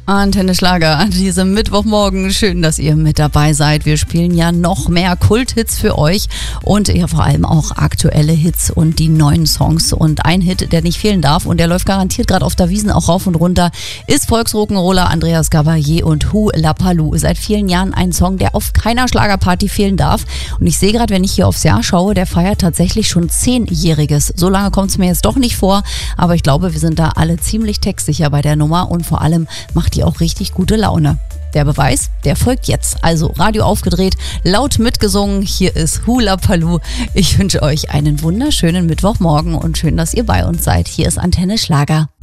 Antenne Schlager an diesem Mittwochmorgen. Schön, dass ihr mit dabei seid. Wir spielen ja noch mehr Kulthits für euch und ja vor allem auch aktuelle Hits und die neuen Songs. Und ein Hit, der nicht fehlen darf und der läuft garantiert gerade auf der Wiesn auch rauf und runter, ist Volksrock'n'Roller Andreas Gabalier und Hula Paloo. Seit vielen Jahren ein Song, der auf keiner Schlagerparty fehlen darf. Und ich sehe gerade, wenn ich hier aufs Jahr schaue, der feiert tatsächlich schon 10-Jähriges. So lange kommt es mir jetzt doch nicht vor, aber ich glaube, wir sind da alle ziemlich textsicher bei der Nummer und vor allem macht die auch richtig gute Laune. Der Beweis, der folgt jetzt. Also Radio aufgedreht, laut mitgesungen. Hier ist Hula Paloo. Ich wünsche euch einen wunderschönen Mittwochmorgen und schön, dass ihr bei uns seid. Hier ist Antenne Schlager.